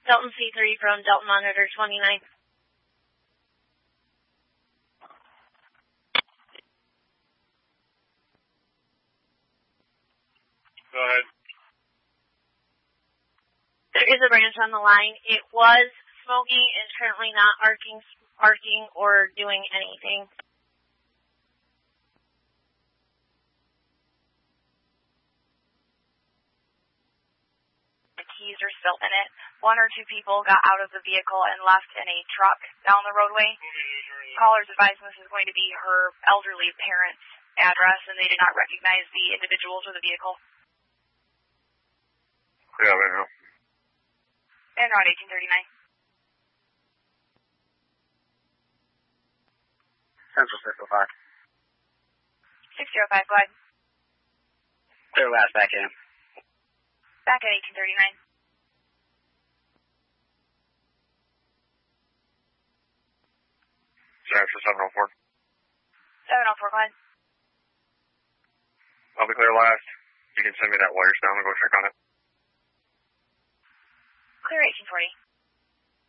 Delton C3 from Delton Monitor 29. Go ahead. There is a branch on the line. It was smoking, is currently not arcing or doing anything. The keys are still in it. One or two people got out of the vehicle and left in a truck down the roadway. Caller's advised this is going to be her elderly parents' address, and they did not recognize the individuals or the vehicle. Yeah, I know. And route 1839. Central 605. 605, go ahead. Clear last back in. Back at 1839. Sorry, for 704. 704, go ahead. I'll be clear last. You can send me that wire sound and go check on it. Clear 1840.